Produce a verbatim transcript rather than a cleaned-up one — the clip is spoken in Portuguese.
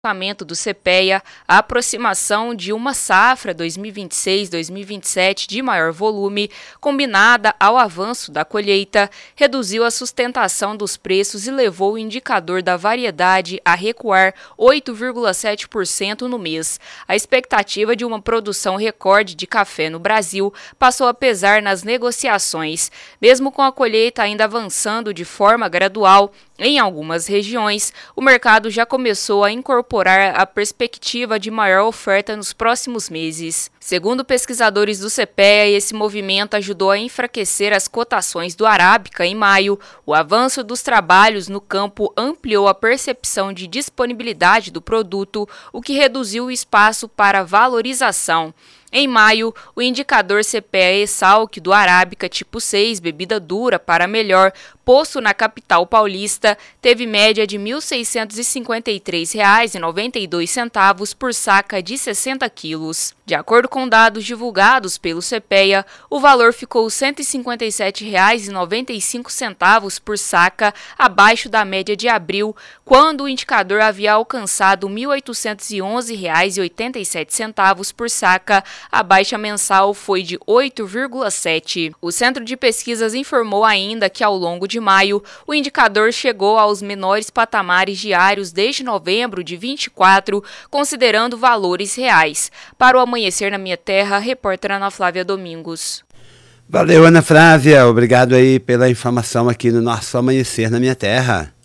Orçamento do CEPEA, a aproximação de uma safra dois mil e vinte e seis dois mil e vinte e sete de maior volume, combinada ao avanço da colheita, reduziu a sustentação dos preços e levou o indicador da variedade a recuar oito vírgula sete por cento no mês. A expectativa de uma produção recorde de café no Brasil passou a pesar nas negociações. Mesmo com a colheita ainda avançando de forma gradual, em algumas regiões, o mercado já começou a incorporar a perspectiva de maior oferta nos próximos meses. Segundo pesquisadores do CEPEA, esse movimento ajudou a enfraquecer as cotações do arábica em maio. O avanço dos trabalhos no campo ampliou a percepção de disponibilidade do produto, o que reduziu o espaço para valorização. Em maio, o indicador CEPEA-ESALQ do arábica tipo seis, bebida dura para melhor, posto na capital paulista, teve média de mil seiscentos e cinquenta e três reais e noventa e dois centavos por saca de sessenta quilos. De acordo com dados divulgados pelo CEPEA, o valor ficou cento e cinquenta e sete reais e noventa e cinco centavos por saca, abaixo da média de abril, quando o indicador havia alcançado mil oitocentos e onze reais e oitenta e sete centavos por saca. A baixa mensal foi de oito vírgula sete. O Centro de Pesquisas informou ainda que, ao longo de maio, o indicador chegou aos menores patamares diários desde novembro de vinte e quatro, considerando valores reais. Para o Amanhecer na Minha Terra, repórter Ana Flávia Domingos. Valeu, Ana Flávia. Obrigado aí pela informação aqui no nosso Amanhecer na Minha Terra.